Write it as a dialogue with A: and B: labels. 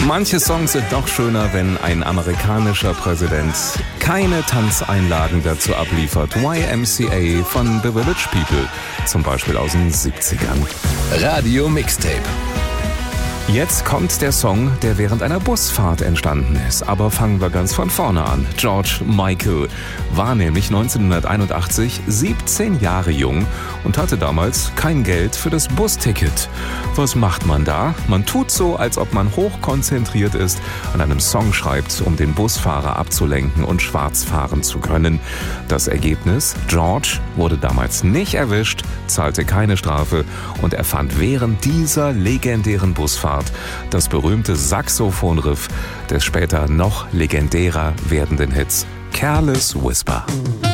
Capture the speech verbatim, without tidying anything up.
A: Manche Songs sind noch schöner, wenn ein amerikanischer Präsident keine Tanzeinlagen dazu abliefert. Y M C A von The Village People, zum Beispiel aus den siebzigern.
B: Radio Mixtape.
A: Jetzt kommt der Song, der während einer Busfahrt entstanden ist. Aber fangen wir ganz von vorne an. George Michael war nämlich neunzehnhunderteinundachtzig siebzehn Jahre jung und hatte damals kein Geld für das Busticket. Was macht man da? Man tut so, als ob man hochkonzentriert ist, an einem Song schreibt, um den Busfahrer abzulenken und schwarz fahren zu können. Das Ergebnis? George wurde damals nicht erwischt, zahlte keine Strafe und erfand während dieser legendären Busfahrt das berühmte Saxophonriff des später noch legendärer werdenden Hits Careless Whisper.